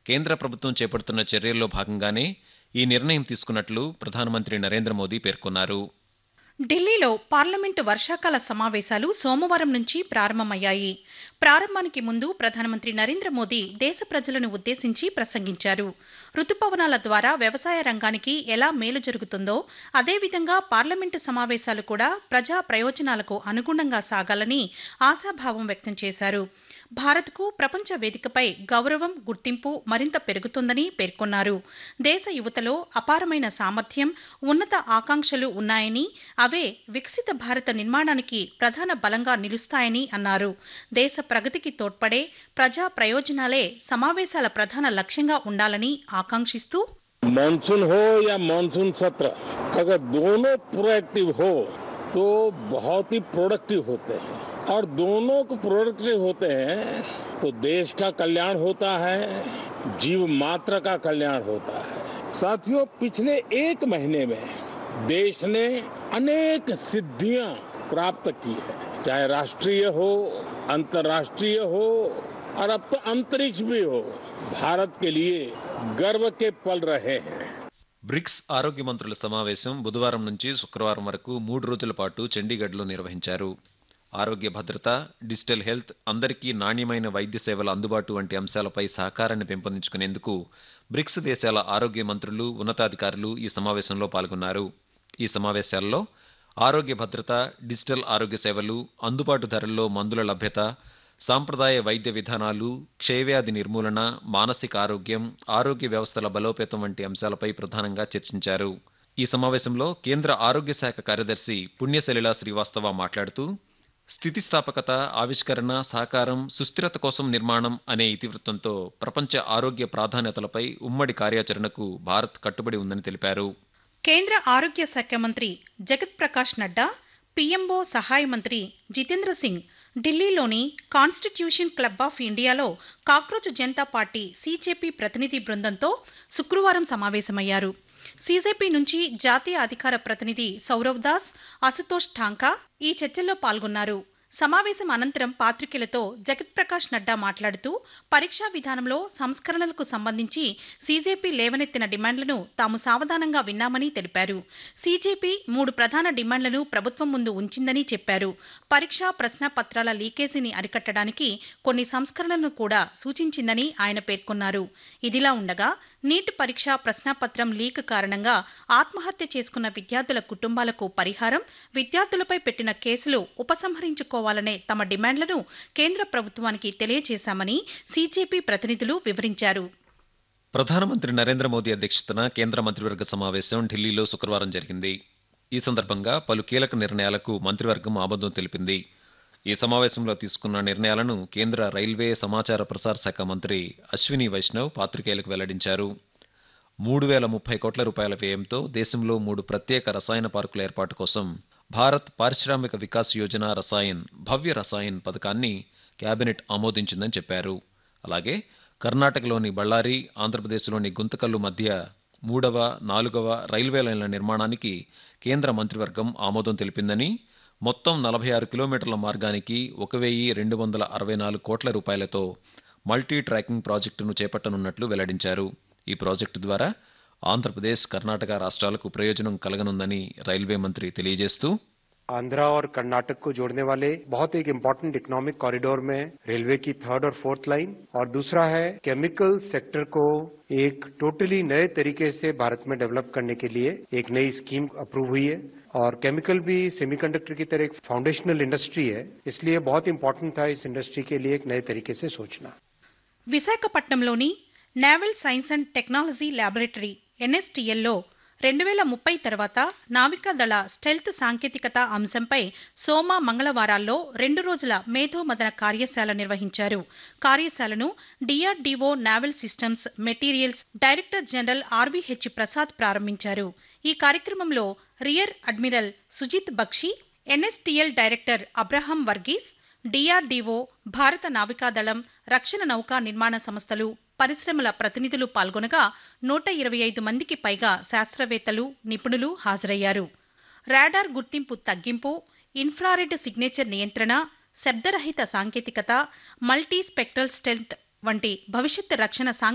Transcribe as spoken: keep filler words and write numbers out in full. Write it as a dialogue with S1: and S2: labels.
S1: కేంద్ర ప్రభుత్వం చేపడుతున్న చర్యల్లో భాగంగానే ఈ నిర్ణయం తీసుకున్నట్లు ప్రధానమంత్రి నరేంద్ర మోదీ పేర్కొన్నారు.
S2: ఢిల్లీలో పార్లమెంటు వర్షాకాల సమావేశాలు సోమవారం నుంచి ప్రారంభమయ్యాయి. ప్రారంభానికి ముందు ప్రధానమంత్రి నరేంద్ర మోదీ దేశ ప్రజలను ఉద్దేశించి ప్రసంగించారు. రుతుపవనాల ద్వారా వ్యవసాయ రంగానికి ఎలా మేలు జరుగుతుందో అదేవిధంగా పార్లమెంటు సమావేశాలు కూడా ప్రజా ప్రయోజనాలకు అనుగుణంగా సాగాలని ఆశాభావం వ్యక్తం చేశారు. భారత్కు ప్రపంచ వేదికపై గౌరవం, గుర్తింపు మరింత పెరుగుతుందని పేర్కొన్నారు. దేశ యువతలో అపారమైన సామర్థ్యం, ఉన్నత ఆకాంక్షలు ఉన్నాయని, అవే వికసిత భారత నిర్మాణానికి ప్రధాన బలంగా నిలుస్తాయని అన్నారు. దేశ ప్రగతికి తోడ్పడే ప్రజా ప్రయోజనాలే సమావేశాల ప్రధాన లక్ష్యంగా ఉండాలని ఆకాంక్షిస్తూ
S3: मानसून हो या मानसून सत्र अगर दोनों प्रोएक्टिव हो तो बहुत ही प्रोडक्टिव होते हैं और दोनों को प्रोडक्टिव होते हैं तो देश का कल्याण होता है, जीव मात्र का कल्याण होता है. साथियों, पिछले एक महीने में देश ने अनेक सिद्धियां प्राप्त की है, चाहे राष्ट्रीय हो, अंतर्राष्ट्रीय हो और अब तो अंतरिक्ष भी हो. भारत के लिए गर्व के पल रहे हैं.
S1: బ్రిక్స్ ఆరోగ్య మంత్రుల సమావేశం బుధవారం నుంచి శుక్రవారం వరకు మూడు రోజుల పాటు చండీగఢ్లో నిర్వహించారు. ఆరోగ్య భద్రత, డిజిటల్ హెల్త్, అందరికీ నాణ్యమైన వైద్య సేవల అందుబాటు వంటి అంశాలపై సహకారాన్ని పెంపొందించుకునేందుకు బ్రిక్స్ దేశాల ఆరోగ్య మంత్రులు, ఉన్నతాధికారులు ఈ సమావేశంలో పాల్గొన్నారు. ఈ సమావేశాల్లో ఆరోగ్య భద్రత, డిజిటల్ ఆరోగ్య సేవలు, అందుబాటు ధరల్లో మందుల లభ్యత, సాంప్రదాయ వైద్య విధానాలు, క్షయవ్యాధి నిర్మూలన, మానసిక ఆరోగ్యం, ఆరోగ్య వ్యవస్థల బలోపేతం వంటి అంశాలపై ప్రధానంగా చర్చించారు. ఈ సమావేశంలో కేంద్ర ఆరోగ్య శాఖ కార్యదర్శి పుణ్యసలిల శ్రీవాస్తవ మాట్లాడుతూ, స్థితిస్థాపకత, ఆవిష్కరణ, సహకారం, సుస్థిరత కోసం నిర్మాణం అనే ఇతివృత్తంతో ప్రపంచ ఆరోగ్య ప్రాధాన్యతలపై ఉమ్మడి కార్యాచరణకు భారత్ కట్టుబడి ఉందని తెలిపారు.
S2: కేంద్ర ఆరోగ్య శాఖ మంత్రి జగత్ ప్రకాష్ నడ్డా, పీఎంఓ సహాయ మంత్రి జితేంద్ర సింగ్ ఢిల్లీలోని కాన్స్టిట్యూషన్ క్లబ్ ఆఫ్ ఇండియాలో కాక్రోచ్ జనతా పార్టీ సీజేపీ ప్రతినిధి బృందంతో శుక్రవారం సమావేశమయ్యారు. సీజేపీ నుంచి జాతీయ అధికార ప్రతినిధి సౌరవ్ దాస్, అశుతోష్ ఠాంకా ఈ చర్చల్లో పాల్గొన్నారు. సమావేశం అనంతరం పాత్రికేయులతో జగత్ ప్రకాష్ నడ్డా మాట్లాడుతూ, పరీక్షా విధానంలో సంస్కరణలకు సంబంధించి సీజేపీ లేవనెత్తిన డిమాండ్లను తాము సావధానంగా విన్నామని తెలిపారు. సీజేపీ మూడు ప్రధాన డిమాండ్లను ప్రభుత్వం ముందు ఉంచిందని చెప్పారు. పరీక్షా ప్రశ్నాపత్రాల లీకేజీని అరికట్టడానికి కొన్ని సంస్కరణలను కూడా సూచించిందని ఆయన పేర్కొన్నారు. ఇదిలా ఉండగా నీట్ పరీక్ష ప్రశ్నాపత్రం లీక్ కారణంగా ఆత్మహత్య చేసుకున్న విద్యార్థుల కుటుంబాలకు పరిహారం, విద్యార్థులపై పెట్టిన కేసులు ఉపసంహరించుకోవాలనే తమ డిమాండ్లను కేంద్ర ప్రభుత్వానికి తెలియజేశామని సీజేపీ ప్రతినిధులు వివరించారు.
S1: ప్రధానమంత్రి నరేంద్ర మోదీ అధ్యక్షతన కేంద్ర మంత్రివర్గ సమావేశం ఢిల్లీలో శుక్రవారం జరిగింది. ఈ సందర్భంగా పలు కీలక నిర్ణయాలకు మంత్రివర్గం ఆమోదం తెలిపింది. ఈ సమావేశంలో తీసుకున్న నిర్ణయాలను కేంద్ర రైల్వే, సమాచార ప్రసార శాఖ మంత్రి అశ్విని వైష్ణవ్ పాత్రికేయులకు వెల్లడించారు. మూడు వేల ముప్పై కోట్ల రూపాయల వ్యయంతో దేశంలో మూడు ప్రత్యేక రసాయన పార్కుల ఏర్పాటు కోసం భారత్ పారిశ్రామిక వికాస్ యోజన రసాయన్, భవ్య రసాయన్ పథకాన్ని కేబినెట్ ఆమోదించిందని చెప్పారు. అలాగే కర్ణాటకలోని బళ్ళారి, ఆంధ్రప్రదేశ్లోని గుంతకల్లు మధ్య మూడవ, నాలుగవ రైల్వే లైన్ల నిర్మాణానికి కేంద్ర మంత్రివర్గం ఆమోదం తెలిపిందని, మొత్తం నలభై ఆరు కిలోమీటర్ల మార్గానికి ఒక వెయ్యి రెండు వందల అరవై నాలుగు కోట్ల రూపాయలతో మల్టీ ట్రాకింగ్ ప్రాజెక్టును చేపట్టనున్నట్లు వెల్లడించారు. ఈ ప్రాజెక్టు ద్వారా ఆంధ్రప్రదేశ్, కర్ణాటక రాష్ట్రాలకు ప్రయోజనం కలగనుందని రైల్వే మంత్రి తెలియజేస్తూ,
S4: आंध्रा और कर्नाटक को जोड़ने वाले बहुत एक इम्पोर्टेंट इकोनॉमिक कॉरिडोर में रेलवे की थर्ड और फोर्थ लाइन, और दूसरा है केमिकल सेक्टर को एक टोटली नए तरीके से भारत में डेवलप करने के लिए एक नई स्कीम अप्रूव हुई है. और केमिकल भी सेमीकंडक्टर की तरह एक फाउंडेशनल इंडस्ट्री है, इसलिए बहुत इंपॉर्टेंट था इस इंडस्ट्री के लिए एक नए तरीके से सोचना.
S2: విశాఖపట్నంలోని naval science and technology laboratory ఎన్ఎస్టీఎల్లో రెండు వేల ముప్పై తర్వాత నావికాదళ స్టెల్త్ సాంకేతికత అంశంపై సోమ, మంగళవారాల్లో రెండు రోజుల మేధోమథన కార్యశాల నిర్వహించారు. కార్యశాలను DRDO naval systems materials director general RVH Prasad ప్రారంభించారు. ఈ కార్యక్రమంలో rear admiral Sujith Bakshi, NSTL director Abraham Verghese, DRDO, భారత నావికాదళం, రక్షణ నౌకా నిర్మాణ సంస్థలు, పరిశ్రమల ప్రతినిధులు పాల్గొనగా నూట ఇరవై ఐదు మందికి పైగా శాస్త్రవేత్తలు, నిపుణులు హాజరయ్యారు. రాడార్ గుర్తింపు తగ్గింపు, ఇన్ఫ్రారెడ్ సిగ్నేచర్ నియంత్రణ, శబ్దరహిత సాంకేతికత, మల్టీ స్పెక్ట్రల్ స్టెల్త్ వంటి భవిష్యత్ రక్షణ